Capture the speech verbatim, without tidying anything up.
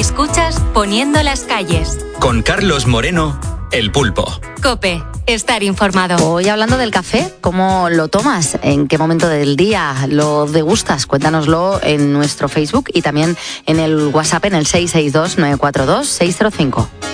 Escuchas Poniendo las calles. Con Carlos Moreno, El Pulpo. COPE. Estar informado. Hoy hablando del café, ¿cómo lo tomas? ¿En qué momento del día lo degustas? Cuéntanoslo en nuestro Facebook y también en el WhatsApp en el seis seis dos, nueve cuatro dos, seis cero cinco.